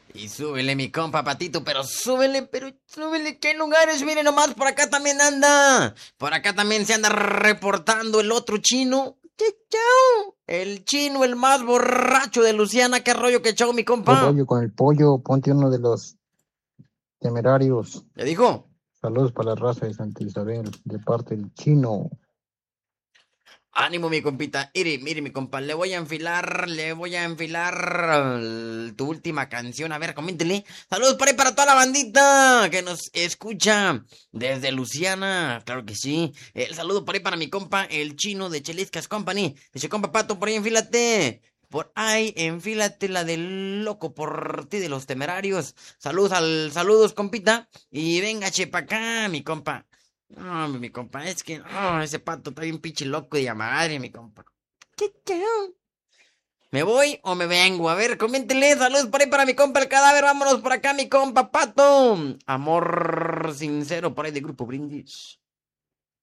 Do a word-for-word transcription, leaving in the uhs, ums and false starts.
Y súbele, mi compa Patito, pero súbele, pero súbele, ¿qué lugares? Miren nomás, por acá también anda. Por acá también se anda reportando el otro chino. ¡Chau, chau! El chino, el más borracho de Luciana. ¿Qué rollo que chau, mi ¿Qué compa? rollo con el pollo? Ponte uno de los temerarios. ¿Le dijo? Saludos para la raza de Santa Isabel, de parte del chino. Ánimo, mi compita. Mire, mire, mi compa, le voy a enfilar, le voy a enfilar uh, tu última canción. A ver, coméntele. Saludos por ahí para toda la bandita que nos escucha desde Luciana. Claro que sí. El saludo por ahí para mi compa, el chino de Cheliscas Company. Dice, compa Pato, por ahí enfílate. Por ahí, enfílate la del loco por ti de los temerarios. Saludos al, saludos, compita. Y venga, che, pa' acá, mi compa. No, mi compa, es que no, ese pato está bien pinche loco de a madre, mi compa. ¿Qué, qué? ¿Me voy o me vengo? A ver, coméntenle, saludos por ahí para mi compa el cadáver, vámonos por acá, mi compa Pato. Amor sincero por ahí de Grupo Brindis.